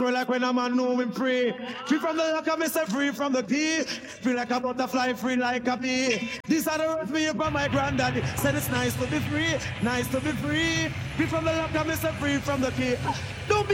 like when a man know him free. Free from the lock, I say free from the key. Free like a butterfly, free like a bee. These are the words me from my granddaddy. Said it's nice to be free, nice to be free. Free from the lock, I say free from the key. Don't be